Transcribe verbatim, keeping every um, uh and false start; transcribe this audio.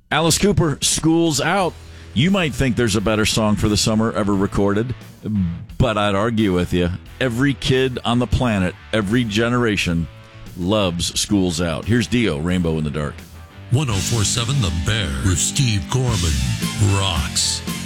Alice Cooper, School's Out. You might think there's a better song for the summer ever recorded, but I'd argue with you. Every kid on the planet, every generation, loves School's Out. Here's Dio, Rainbow in the Dark. one oh four point seven The Bear with Steve Gorman rocks.